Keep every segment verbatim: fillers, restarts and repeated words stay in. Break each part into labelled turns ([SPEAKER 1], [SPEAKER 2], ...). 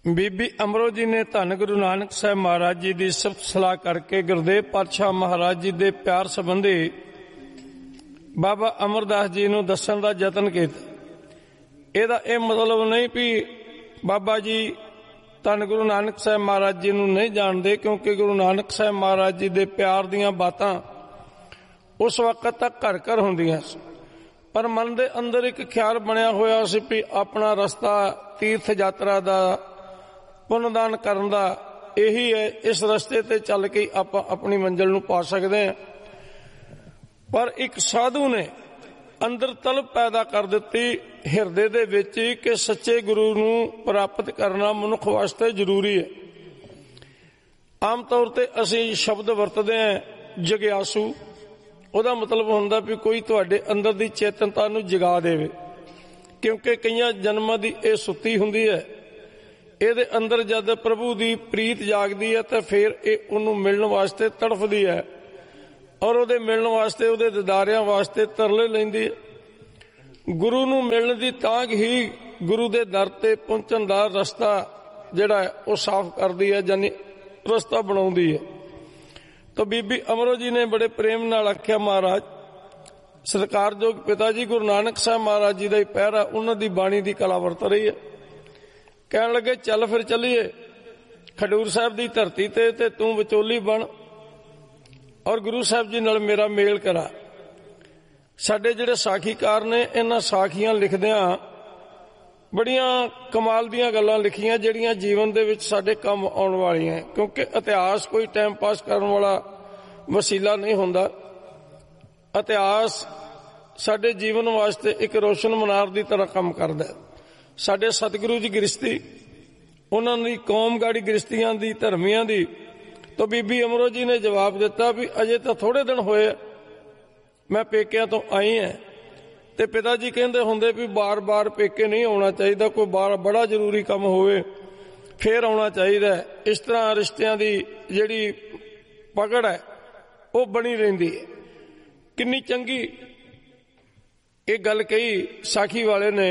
[SPEAKER 1] ਬੀਬੀ ਅਮਰੋ ਜੀ ਨੇ ਧੰਨ ਗੁਰੂ ਨਾਨਕ ਸਾਹਿਬ ਮਹਾਰਾਜ ਜੀ ਦੀ ਸਿਫਤ ਸਲਾਹ ਕਰਕੇ ਗੁਰਦੇਵ ਪਾਤਸ਼ਾਹ ਮਹਾਰਾਜ ਜੀ ਦੇ ਪਿਆਰ ਸੰਬੰਧੀ ਬਾਬਾ ਅਮਰਦਾਸ ਜੀ ਨੂੰ ਦੱਸਣ ਦਾ ਯਤਨ ਕੀਤਾ। ਇਹਦਾ ਇਹ ਮਤਲਬ ਨਹੀਂ ਵੀ ਬਾਬਾ ਜੀ ਧੰਨ ਗੁਰੂ ਨਾਨਕ ਸਾਹਿਬ ਮਹਾਰਾਜ ਜੀ ਨੂੰ ਨਹੀਂ ਜਾਣਦੇ, ਕਿਉਂਕਿ ਗੁਰੂ ਨਾਨਕ ਸਾਹਿਬ ਮਹਾਰਾਜ ਜੀ ਦੇ ਪਿਆਰ ਦੀਆਂ ਬਾਤਾਂ ਉਸ ਵਕਤ ਤੱਕ ਘਰ ਘਰ ਹੁੰਦੀਆਂ ਸੀ, ਪਰ ਮਨ ਦੇ ਅੰਦਰ ਇੱਕ ਖਿਆਲ ਬਣਿਆ ਹੋਇਆ ਸੀ ਵੀ ਆਪਣਾ ਰਸਤਾ ਤੀਰਥ ਯਾਤਰਾ ਦਾ, ਪੁੰਨਦਾਨ ਕਰਨ ਦਾ ਇਹੀ ਹੈ। ਇਸ ਰਸਤੇ ਤੇ ਚੱਲ ਕੇ ਆਪਾਂ ਆਪਣੀ ਮੰਜ਼ਿਲ ਨੂੰ ਪਾ ਸਕਦੇ ਹਾਂ। ਪਰ ਇੱਕ ਸਾਧੂ ਨੇ ਅੰਦਰ ਤਲਬ ਪੈਦਾ ਕਰ ਦਿੱਤੀ ਹਿਰਦੇ ਦੇ ਵਿੱਚ ਕਿ ਸੱਚੇ ਗੁਰੂ ਨੂੰ ਪ੍ਰਾਪਤ ਕਰਨਾ ਮਨੁੱਖ ਵਾਸਤੇ ਜ਼ਰੂਰੀ ਹੈ। ਆਮ ਤੌਰ ਤੇ ਅਸੀਂ ਸ਼ਬਦ ਵਰਤਦੇ ਹਾਂ ਜਗਿਆਸੂ, ਉਹਦਾ ਮਤਲਬ ਹੁੰਦਾ ਵੀ ਕੋਈ ਤੁਹਾਡੇ ਅੰਦਰ ਦੀ ਚੇਤਨਤਾ ਨੂੰ ਜਗਾ ਦੇਵੇ, ਕਿਉਂਕਿ ਕਈਆਂ ਜਨਮਾਂ ਦੀ ਇਹ ਸੁੱਤੀ ਹੁੰਦੀ ਹੈ। ਇਹਦੇ ਅੰਦਰ ਜਦ ਪ੍ਰਭੂ ਦੀ ਪ੍ਰੀਤ ਜਾਗਦੀ ਹੈ ਤਾਂ ਫਿਰ ਇਹ ਉਹਨੂੰ ਮਿਲਣ ਵਾਸਤੇ ਤੜਫਦੀ ਹੈ ਔਰ ਉਹਦੇ ਮਿਲਣ ਵਾਸਤੇ, ਉਹਦੇ ਦਿਦਾਰਿਆਂ ਵਾਸਤੇ ਤਰਲੇ ਲੈਂਦੀ ਹੈ। ਗੁਰੂ ਨੂੰ ਮਿਲਣ ਦੀ ਤਾਂਘ ਹੀ ਗੁਰੂ ਦੇ ਦਰ ਤੇ ਪਹੁੰਚਣ ਦਾ ਰਸਤਾ ਜਿਹੜਾ ਉਹ ਸਾਫ਼ ਕਰਦੀ ਹੈ, ਜਾਨੀ ਰਸਤਾ ਬਣਾਉਂਦੀ ਹੈ। ਤਾਂ ਬੀਬੀ ਅਮਰੋ ਜੀ ਨੇ ਬੜੇ ਪ੍ਰੇਮ ਨਾਲ ਆਖਿਆ, ਮਹਾਰਾਜ ਸਤਿਕਾਰਯੋਗ ਪਿਤਾ ਜੀ ਗੁਰੂ ਨਾਨਕ ਸਾਹਿਬ ਮਹਾਰਾਜ ਜੀ ਦਾ ਹੀ ਪਹਿਰਾ, ਉਹਨਾਂ ਦੀ ਬਾਣੀ ਦੀ ਕਲਾ ਵਰਤ ਰਹੀ ਹੈ। ਕਹਿਣ ਲੱਗੇ ਚੱਲ ਫਿਰ ਚੱਲੀਏ ਖਡੂਰ ਸਾਹਿਬ ਦੀ ਧਰਤੀ ਤੇ, ਤੇ ਤੂੰ ਵਿਚੋਲੀ ਬਣ ਔਰ ਗੁਰੂ ਸਾਹਿਬ ਜੀ ਨਾਲ ਮੇਰਾ ਮੇਲ ਕਰਾ। ਸਾਡੇ ਜਿਹੜੇ ਸਾਖੀਕਾਰ ਨੇ ਇਹਨਾਂ ਸਾਖੀਆਂ ਲਿਖਦਿਆਂ ਬੜੀਆਂ ਕਮਾਲ ਦੀਆਂ ਗੱਲਾਂ ਲਿਖੀਆਂ ਜਿਹੜੀਆਂ ਜੀਵਨ ਦੇ ਵਿੱਚ ਸਾਡੇ ਕੰਮ ਆਉਣ ਵਾਲੀਆਂ, ਕਿਉਂਕਿ ਇਤਿਹਾਸ ਕੋਈ ਟਾਈਮ ਪਾਸ ਕਰਨ ਵਾਲਾ ਵਸੀਲਾ ਨਹੀਂ ਹੁੰਦਾ। ਇਤਿਹਾਸ ਸਾਡੇ ਜੀਵਨ ਵਾਸਤੇ ਇੱਕ ਰੋਸ਼ਨ ਮਨਾਰ ਦੀ ਤਰ੍ਹਾਂ ਕੰਮ ਕਰਦਾ ਹੈ। ਸਾਡੇ ਸਤਿਗੁਰੂ ਜੀ ਗ੍ਰਸਤੀ, ਉਹਨਾਂ ਦੀ ਕੌਮ ਗਾੜੀ ਗ੍ਰਸਤੀਆਂ ਦੀ, ਧਰਮੀਆਂ ਦੀ। ਤਾਂ ਬੀਬੀ ਅਮਰੋ ਜੀ ਨੇ ਜਵਾਬ ਦਿੱਤਾ ਵੀ ਅਜੇ ਤਾਂ ਥੋੜੇ ਦਿਨ ਹੋਏ, ਮੈਂ ਪੇਕਿਆਂ ਤੋਂ ਆਈ ਹਾਂ। ਤੇ ਪਿਤਾ ਜੀ ਕਹਿੰਦੇ ਹੁੰਦੇ ਵੀ ਬਾਰ-ਬਾਰ ਪੇਕੇ ਨਹੀਂ ਆਉਣਾ ਚਾਹੀਦਾ, ਕੋਈ ਬਾਰ ਬੜਾ ਜ਼ਰੂਰੀ ਕੰਮ ਹੋਵੇ ਫੇਰ ਆਉਣਾ ਚਾਹੀਦਾ। ਇਸ ਤਰ੍ਹਾਂ ਰਿਸ਼ਤਿਆਂ ਦੀ ਜਿਹੜੀ ਪਕੜ ਹੈ ਉਹ ਬਣੀ ਰਹਿੰਦੀ ਹੈ। ਕਿੰਨੀ ਚੰਗੀ ਇਹ ਗੱਲ ਕਹੀ ਸਾਖੀ ਵਾਲੇ ਨੇ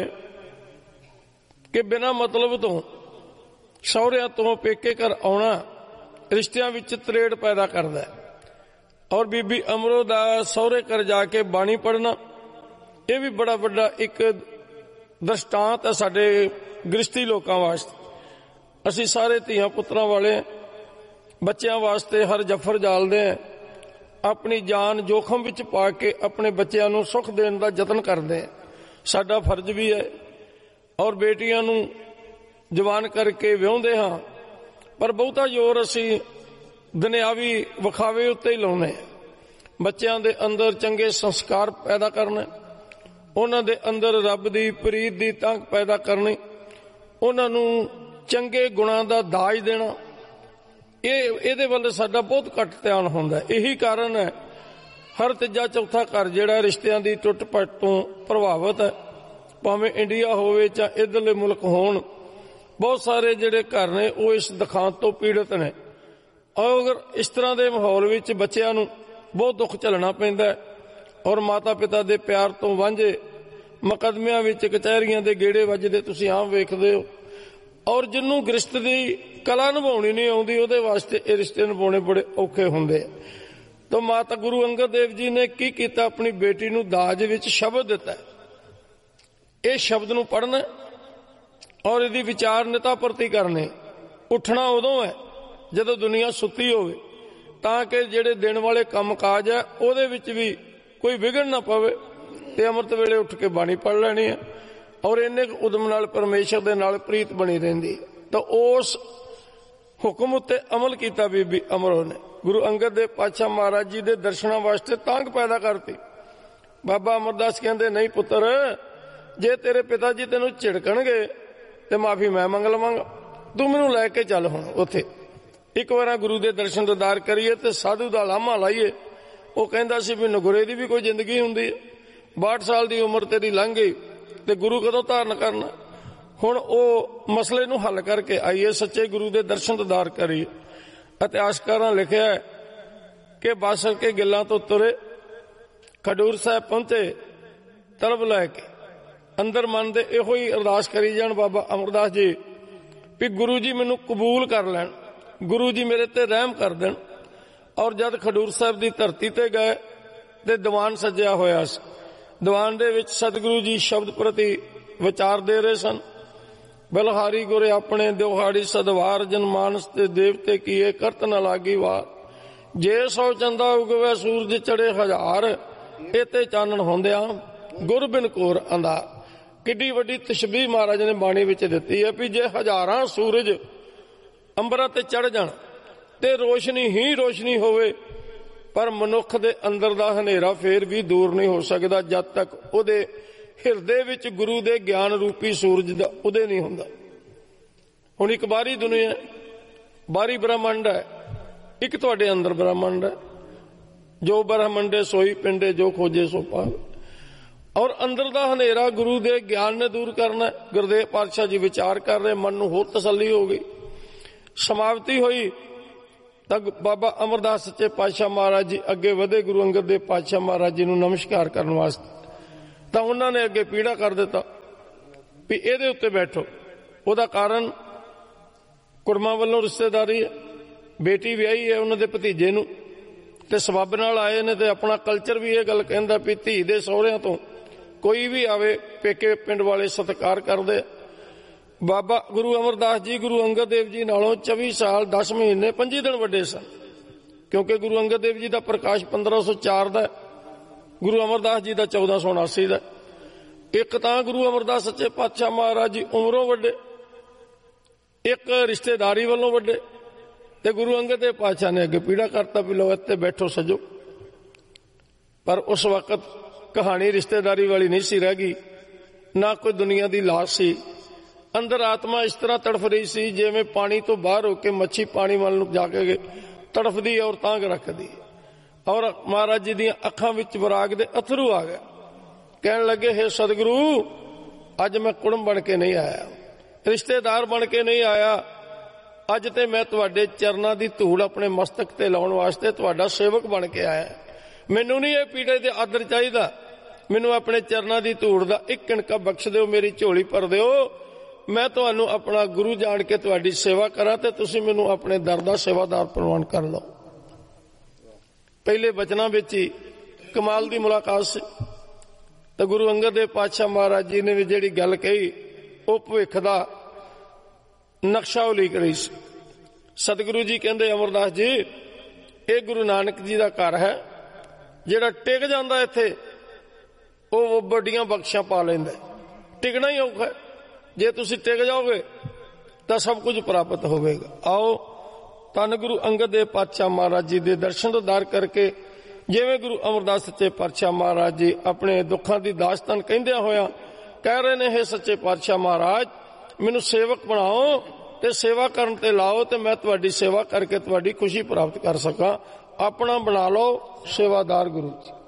[SPEAKER 1] ਕਿ ਬਿਨਾਂ ਮਤਲਬ ਤੋਂ ਸਹੁਰਿਆਂ ਤੋਂ ਪੇਕੇ ਘਰ ਆਉਣਾ ਰਿਸ਼ਤਿਆਂ ਵਿੱਚ ਤਰੇੜ ਪੈਦਾ ਕਰਦਾ ਹੈ। ਔਰ ਬੀਬੀ ਅਮਰੋ ਦਾ ਸਹੁਰੇ ਘਰ ਜਾ ਕੇ ਬਾਣੀ ਪੜ੍ਹਨਾ ਇਹ ਵੀ ਬੜਾ ਵੱਡਾ ਇੱਕ ਦ੍ਰਿਸ਼ਟਾਂਤ ਹੈ ਸਾਡੇ ਗ੍ਰਸਤੀ ਲੋਕਾਂ ਵਾਸਤੇ। ਅਸੀਂ ਸਾਰੇ ਧੀਆਂ ਪੁੱਤਰਾਂ ਵਾਲੇ ਬੱਚਿਆਂ ਵਾਸਤੇ ਹਰ ਜਫਰ ਜਾਲਦੇ ਹਾਂ, ਆਪਣੀ ਜਾਨ ਜੋਖਮ ਵਿੱਚ ਪਾ ਕੇ ਆਪਣੇ ਬੱਚਿਆਂ ਨੂੰ ਸੁੱਖ ਦੇਣ ਦਾ ਯਤਨ ਕਰਦੇ ਹਾਂ। ਸਾਡਾ ਫਰਜ਼ ਵੀ ਹੈ। ਔਰ ਬੇਟੀਆਂ ਨੂੰ ਜਵਾਨ ਕਰਕੇ ਵਿਆਹੁੰਦੇ ਹਾਂ, ਪਰ ਬਹੁਤਾ ਜ਼ੋਰ ਅਸੀਂ ਦੁਨਿਆਵੀ ਵਿਖਾਵੇ ਉੱਤੇ ਹੀ ਲਾਉਨੇ ਹਾਂ। ਬੱਚਿਆਂ ਦੇ ਅੰਦਰ ਚੰਗੇ ਸੰਸਕਾਰ ਪੈਦਾ ਕਰਨੇ, ਉਹਨਾਂ ਦੇ ਅੰਦਰ ਰੱਬ ਦੀ ਪ੍ਰੀਤ ਦੀ ਤਾਂਘ ਪੈਦਾ ਕਰਨੀ, ਉਹਨਾਂ ਨੂੰ ਚੰਗੇ ਗੁਣਾਂ ਦਾ ਦਾਜ ਦੇਣਾ, ਇਹ ਇਹਦੇ ਵੱਲ ਸਾਡਾ ਬਹੁਤ ਘੱਟ ਧਿਆਨ ਹੁੰਦਾ। ਇਹੀ ਕਾਰਨ ਹੈ ਹਰ ਤੀਜਾ ਚੌਥਾ ਘਰ ਜਿਹੜਾ ਰਿਸ਼ਤਿਆਂ ਦੀ ਟੁੱਟ ਭੱਟ ਤੋਂ ਪ੍ਰਭਾਵਿਤ ਹੈ, ਭਾਵੇਂ ਇੰਡੀਆ ਹੋਵੇ ਜਾਂ ਇੱਧਰਲੇ ਮੁਲਕ ਹੋਣ। ਬਹੁਤ ਸਾਰੇ ਜਿਹੜੇ ਘਰ ਨੇ ਉਹ ਇਸ ਦੁਖਾਂਤ ਤੋਂ ਪੀੜਤ ਨੇ। ਔਰ ਇਸ ਤਰ੍ਹਾਂ ਦੇ ਮਾਹੌਲ ਵਿੱਚ ਬੱਚਿਆਂ ਨੂੰ ਬਹੁਤ ਦੁੱਖ ਝੱਲਣਾ ਪੈਂਦਾ ਹੈ ਔਰ ਮਾਤਾ ਪਿਤਾ ਦੇ ਪਿਆਰ ਤੋਂ ਵਾਂਝੇ ਮੁਕੱਦਮਿਆਂ ਵਿੱਚ, ਕਚਹਿਰੀਆਂ ਦੇ ਗੇੜੇ ਵੱਜਦੇ ਤੁਸੀਂ ਆਮ ਵੇਖਦੇ ਹੋ। ਔਰ ਜਿਹਨੂੰ ਗ੍ਰਸਤ ਦੀ ਕਲਾ ਨਿਭਾਉਣੀ ਨਹੀਂ ਆਉਂਦੀ ਉਹਦੇ ਵਾਸਤੇ ਇਹ ਰਿਸ਼ਤੇ ਨਿਭਾਉਣੇ ਬੜੇ ਔਖੇ ਹੁੰਦੇ ਆ। ਤਾਂ ਮਾਤਾ ਗੁਰੂ ਅੰਗਦ ਦੇਵ ਜੀ ਨੇ ਕੀ ਕੀਤਾ, ਆਪਣੀ ਬੇਟੀ ਨੂੰ ਦਾਜ ਵਿੱਚ ਸ਼ਬਦ ਦਿੱਤਾ। ਇਹ ਸ਼ਬਦ ਨੂੰ ਪੜ੍ਹਨਾ ਔਰ ਇਹਦੀ ਵਿਚਾਰਨਤਾ ਪ੍ਰਤੀ ਕਰਨੇ। ਉੱਠਣਾ ਉਦੋਂ ਹੈ ਜਦੋਂ ਦੁਨੀਆ ਸੁੱਤੀ ਹੋਵੇ, ਤਾਂ ਕਿ ਜਿਹੜੇ ਦਿਨ ਵਾਲੇ ਕੰਮ ਕਾਜ ਹੈ ਉਹਦੇ ਵਿੱਚ ਵੀ ਕੋਈ ਵਿਗੜ ਨਾ ਪਵੇ। ਤੇ ਅੰਮ੍ਰਿਤ ਵੇਲੇ ਉੱਠ ਕੇ ਬਾਣੀ ਪੜ੍ਹ ਲੈਣੀ ਹੈ ਔਰ ਇੰਨੇ ਕੁ ਉਦਮ ਨਾਲ ਪਰਮੇਸ਼ਰ ਦੇ ਨਾਲ ਪ੍ਰੀਤ ਬਣੀ ਰਹਿੰਦੀ। ਤਾਂ ਉਸ ਹੁਕਮ ਉੱਤੇ ਅਮਲ ਕੀਤਾ ਬੀਬੀ ਅਮਰੋ ਨੇ। ਗੁਰੂ ਅੰਗਦ ਦੇਵ ਪਾਤਸ਼ਾਹ ਮਹਾਰਾਜ ਜੀ ਦੇ ਦਰਸ਼ਨਾਂ ਵਾਸਤੇ ਤਾਂਘ ਪੈਦਾ ਕਰਤੀ। ਬਾਬਾ ਅਮਰਦਾਸ ਕਹਿੰਦੇ, ਨਹੀਂ ਪੁੱਤਰ, ਜੇ ਤੇਰੇ ਪਿਤਾ ਜੀ ਤੈਨੂੰ ਝਿੜਕਣਗੇ ਤੇ ਮਾਫੀ ਮੈਂ ਮੰਗ ਲਵਾਂਗਾ, ਤੂੰ ਮੈਨੂੰ ਲੈ ਕੇ ਚੱਲ ਹੁਣ ਉੱਥੇ ਇੱਕ ਵਾਰ ਗੁਰੂ ਦੇ ਦਰਸ਼ਨ ਦੀਦਾਰ ਕਰੀਏ ਤੇ ਸਾਧੂ ਦਾ ਲਾਮਾ ਲਾਈਏ। ਉਹ ਕਹਿੰਦਾ ਸੀ ਵੀ ਨਗੁਰੇ ਦੀ ਵੀ ਕੋਈ ਜ਼ਿੰਦਗੀ ਹੁੰਦੀ ਹੈ, ਬਾਹਠ ਸਾਲ ਦੀ ਉਮਰ ਤੇਰੀ ਲੰਘ ਗਈ ਤੇ ਗੁਰੂ ਕਦੋਂ ਧਾਰਨ ਕਰਨਾ। ਹੁਣ ਉਹ ਮਸਲੇ ਨੂੰ ਹੱਲ ਕਰਕੇ ਆਈਏ, ਸੱਚੇ ਗੁਰੂ ਦੇ ਦਰਸ਼ਨ ਦੀਦਾਰ ਕਰੀਏ। ਇਤਿਹਾਸਕਾਰਾਂ ਲਿਖਿਆ ਕਿ ਬਾਸਰ ਕੇ ਗਿੱਲਾਂ ਤੋਂ ਤੁਰੇ, ਖਡੂਰ ਸਾਹਿਬ ਪਹੁੰਚੇ ਤਲਬ ਲੈ ਕੇ। ਅੰਦਰ ਮਨ ਦੇ ਇਹੋ ਹੀ ਅਰਦਾਸ ਕਰੀ ਜਾਣ, ਬਾਬਾ ਅਮਰਦਾਸ ਜੀ ਵੀ ਗੁਰੂ ਜੀ ਮੈਨੂੰ ਕਬੂਲ ਕਰ ਲੈਣ, ਗੁਰੂ ਜੀ ਮੇਰੇ ਤੇ ਰਹਿਮ ਕਰ ਦੇਣ। ਔਰ ਜਦ ਖਡੂਰ ਸਾਹਿਬ ਦੀ ਧਰਤੀ ਤੇ ਗਏ ਤੇ ਦੀਵਾਨ ਸਜਿਆ ਹੋਇਆ ਸੀ। ਦੀਵਾਨ ਦੇ ਵਿੱਚ ਸਤਿਗੁਰੂ ਜੀ ਸ਼ਬਦ ਪ੍ਰਤੀ ਵਿਚਾਰ ਦੇ ਰਹੇ ਸਨ। ਬਲਹਾਰੀ ਗੁਰੇ ਆਪਣੇ ਦਿਹਾੜੀ ਸਦਵਾਰ, ਜਨ ਮਾਨਸ ਤੇ ਦੇਵਤੇ ਕੀਏ ਕਰਤ ਨ ਲਾਗੀ ਵਾਰ। ਜੇ ਸੌ ਚੰਦਾ ਉਗਵੇ ਸੂਰਜ ਚੜੇ ਹਜ਼ਾਰ, ਇਹ ਤੇ ਚਾਨਣ ਹੁੰਦਿਆਂ ਗੁਰ ਬਿਨ ਕੋਰ ਅੰਧਾਰ। ਕਿੱਡੀ ਵੱਡੀ ਤਸ਼ਬੀਹ ਮਹਾਰਾਜ ਨੇ ਬਾਣੀ ਵਿੱਚ ਦਿੱਤੀ ਹੈ ਵੀ ਜੇ ਹਜ਼ਾਰਾਂ ਸੂਰਜ ਅੰਬਰਾਂ ਤੇ ਚੜ ਜਾਣ ਤੇ ਰੋਸ਼ਨੀ ਹੀ ਰੋਸ਼ਨੀ ਹੋਵੇ, ਪਰ ਮਨੁੱਖ ਦੇ ਅੰਦਰ ਦਾ ਹਨੇਰਾ ਫੇਰ ਵੀ ਦੂਰ ਨਹੀਂ ਹੋ ਸਕਦਾ ਜਦ ਤੱਕ ਉਹਦੇ ਹਿਰਦੇ ਵਿੱਚ ਗੁਰੂ ਦੇ ਗਿਆਨ ਰੂਪੀ ਸੂਰਜ ਦਾ ਉਦੇ ਨਹੀਂ ਹੁੰਦਾ। ਹੁਣ ਇੱਕ ਬਾਹਰੀ ਦੁਨੀਆ, ਬਾਹਰੀ ਬ੍ਰਹਮੰਡ ਹੈ, ਇੱਕ ਤੁਹਾਡੇ ਅੰਦਰ ਬ੍ਰਹਮੰਡ ਹੈ। ਜੋ ਬ੍ਰਹਮੰਡੇ ਸੋਈ ਪਿੰਡੇ, ਜੋ ਖੋਜੇ ਸੋ ਪਾਵੇ। ਔਰ ਅੰਦਰ ਦਾ ਹਨੇਰਾ ਗੁਰੂ ਦੇ ਗਿਆਨ ਨੇ ਦੂਰ ਕਰਨਾ। ਗੁਰਦੇਵ ਪਾਤਸ਼ਾਹ ਜੀ ਵਿਚਾਰ ਕਰ ਰਹੇ, ਮਨ ਨੂੰ ਹੋਰ ਤਸੱਲੀ ਹੋ ਗਈ। ਸਮਾਪਤੀ ਹੋਈ ਤਾਂ ਬਾਬਾ ਅਮਰਦਾਸ ਸੱਚੇ ਪਾਤਸ਼ਾਹ ਮਹਾਰਾਜ ਜੀ ਅੱਗੇ ਵਧੇ ਗੁਰੂ ਅੰਗਦ ਦੇਵ ਪਾਤਸ਼ਾਹ ਮਹਾਰਾਜ ਜੀ ਨੂੰ ਨਮਸਕਾਰ ਕਰਨ ਵਾਸਤੇ। ਤਾਂ ਉਹਨਾਂ ਨੇ ਅੱਗੇ ਪੀੜਾ ਕਰ ਦਿੱਤਾ ਵੀ ਇਹਦੇ ਉੱਤੇ ਬੈਠੋ। ਉਹਦਾ ਕਾਰਨ ਕੁੜਮਾਂ ਵੱਲੋਂ ਰਿਸ਼ਤੇਦਾਰੀ ਹੈ, ਬੇਟੀ ਵਿਆਹੀ ਹੈ ਉਹਨਾਂ ਦੇ ਭਤੀਜੇ ਨੂੰ, ਤੇ ਸਬੱਬ ਨਾਲ ਆਏ ਨੇ। ਤੇ ਆਪਣਾ ਕਲਚਰ ਵੀ ਇਹ ਗੱਲ ਕਹਿੰਦਾ ਵੀ ਧੀ ਦੇ ਸਹੁਰਿਆਂ ਤੋਂ ਕੋਈ ਵੀ ਆਵੇ ਪੇਕੇ ਪਿੰਡ ਵਾਲੇ ਸਤਿਕਾਰ ਕਰਦੇ। ਬਾਬਾ ਗੁਰੂ ਅਮਰਦਾਸ ਜੀ ਗੁਰੂ ਅੰਗਦ ਦੇਵ ਜੀ ਨਾਲੋਂ ਚੌਵੀ ਸਾਲ ਦਸ ਮਹੀਨੇ ਪੰਜੀ ਦਿਨ ਵੱਡੇ ਸਨ, ਕਿਉਂਕਿ ਗੁਰੂ ਅੰਗਦ ਦੇਵ ਜੀ ਦਾ ਪ੍ਰਕਾਸ਼ ਪੰਦਰਾਂ ਸੌ ਚਾਰ ਦਾ, ਗੁਰੂ ਅਮਰਦਾਸ ਜੀ ਦਾ ਚੌਦਾਂ ਸੌ ਉਨਾਸੀ ਦਾ। ਇੱਕ ਤਾਂ ਗੁਰੂ ਅਮਰਦਾਸ ਸੱਚੇ ਪਾਤਸ਼ਾਹ ਮਹਾਰਾਜ ਜੀ ਉਮਰੋਂ ਵੱਡੇ, ਇੱਕ ਰਿਸ਼ਤੇਦਾਰੀ ਵੱਲੋਂ ਵੱਡੇ। ਤੇ ਗੁਰੂ ਅੰਗਦ ਦੇਵ ਪਾਤਸ਼ਾਹ ਨੇ ਅੱਗੇ ਪੀੜਾ ਕਰਤਾ ਵੀ ਲੋ ਇੱਥੇ ਬੈਠੋ ਸਜੋ। ਪਰ ਉਸ ਵਕਤ ਕਹਾਣੀ ਰਿਸ਼ਤੇਦਾਰੀ ਵਾਲੀ ਨਹੀਂ ਸੀ ਰਹਿ ਗਈ, ਨਾ ਕੋਈ ਦੁਨੀਆ ਦੀ ਲਾਸ਼ ਸੀ। ਅੰਦਰ ਆਤਮਾ ਇਸ ਤਰ੍ਹਾਂ ਤੜਫ ਰਹੀ ਸੀ ਜਿਵੇਂ ਪਾਣੀ ਤੋਂ ਬਾਹਰ ਹੋ ਕੇ ਮੱਛੀ ਪਾਣੀ ਵੱਲ ਨੂੰ ਜਾ ਕੇ ਤੜਫਦੀ ਔਰ ਤਾਂਘ ਰੱਖਦੀ। ਔਰ ਮਹਾਰਾਜ ਜੀ ਦੀਆਂ ਅੱਖਾਂ ਵਿੱਚ ਵਿਰਾਗ ਦੇ ਅਥਰੂ ਆ ਗਏ। ਕਹਿਣ ਲੱਗੇ, ਹੇ ਸਤਿਗੁਰੂ, ਅੱਜ ਮੈਂ ਕੁੜਮ ਬਣ ਕੇ ਨਹੀਂ ਆਇਆ, ਰਿਸ਼ਤੇਦਾਰ ਬਣ ਕੇ ਨਹੀਂ ਆਇਆ। ਅੱਜ ਤੇ ਮੈਂ ਤੁਹਾਡੇ ਚਰਨਾਂ ਦੀ ਧੂੜ ਆਪਣੇ ਮਸਤਕ ਤੇ ਲਾਉਣ ਵਾਸਤੇ ਤੁਹਾਡਾ ਸੇਵਕ ਬਣ ਕੇ ਆਇਆ। ਮੈਨੂੰ ਨਹੀਂ ਇਹ ਪੀੜੇ ਦੇ ਆਦਰ ਚਾਹੀਦਾ, ਮੈਨੂੰ ਆਪਣੇ ਚਰਨਾਂ ਦੀ ਧੂੜ ਦਾ ਇੱਕ ਕਿਣਕਾ ਬਖਸ਼ ਦਿਓ, ਮੇਰੀ ਝੋਲੀ ਭਰ ਦਿਓ। ਮੈਂ ਤੁਹਾਨੂੰ ਆਪਣਾ ਗੁਰੂ ਜਾਣ ਕੇ ਤੁਹਾਡੀ ਸੇਵਾ ਕਰਾਂ ਤੇ ਤੁਸੀਂ ਮੈਨੂੰ ਆਪਣੇ ਦਰ ਦਾ ਸੇਵਾਦਾਰ ਪ੍ਰਵਾਨ ਕਰ ਲਓ। ਪਹਿਲੇ ਬਚਨਾਂ ਵਿੱਚ ਹੀ ਕਮਾਲ ਦੀ ਮੁਲਾਕਾਤ ਸੀ। ਤਾਂ ਗੁਰੂ ਅੰਗਦ ਦੇਵ ਪਾਤਸ਼ਾਹ ਮਹਾਰਾਜ ਜੀ ਨੇ ਵੀ ਜਿਹੜੀ ਗੱਲ ਕਹੀ ਉਹ ਭਵਿੱਖ ਦਾ ਨਕਸ਼ਾ ਉਲੀਕ ਰਹੀ ਸੀ। ਸਤਿਗੁਰੂ ਜੀ ਕਹਿੰਦੇ, ਅਮਰਦਾਸ ਜੀ, ਇਹ ਗੁਰੂ ਨਾਨਕ ਜੀ ਦਾ ਘਰ ਹੈ। ਜਿਹੜਾ ਟਿਕ ਜਾਂਦਾ ਇੱਥੇ ਉਹ ਵੱਡੀਆਂ ਬਖਸ਼ਾਂ ਪਾ ਲੈਂਦਾ। ਟਿਕਣਾ ਹੀ ਔਖਾ, ਜੇ ਤੁਸੀਂ ਟਿਕ ਜਾਓਗੇ ਤਾਂ ਸਭ ਕੁਝ ਪ੍ਰਾਪਤ ਹੋਵੇਗਾ। ਆਓ ਧੰਨ ਗੁਰੂ ਅੰਗਦ ਦੇਵ ਪਾਤਸ਼ਾਹ ਮਹਾਰਾਜ ਜੀ ਦੇ ਦਰਸ਼ਨ ਦੀਦਾਰ ਕਰਕੇ, ਜਿਵੇਂ ਗੁਰੂ ਅਮਰਦਾਸ ਸੱਚੇ ਪਾਤਸ਼ਾਹ ਮਹਾਰਾਜ ਜੀ ਆਪਣੇ ਦੁੱਖਾਂ ਦੀ ਦਾਸਤਾਨ ਕਹਿੰਦਿਆਂ ਹੋਇਆਂ ਕਹਿ ਰਹੇ ਨੇ, ਹੇ ਸੱਚੇ ਪਾਤਸ਼ਾਹ ਮਹਾਰਾਜ, ਮੈਨੂੰ ਸੇਵਕ ਬਣਾਓ ਤੇ ਸੇਵਾ ਕਰਨ ਤੇ ਲਾਓ ਤੇ ਮੈਂ ਤੁਹਾਡੀ ਸੇਵਾ ਕਰਕੇ ਤੁਹਾਡੀ ਖੁਸ਼ੀ ਪ੍ਰਾਪਤ ਕਰ ਸਕਾਂ। ਆਪਣਾ ਬਣਾ ਲਓ ਸੇਵਾਦਾਰ ਗੁਰੂ ਜੀ।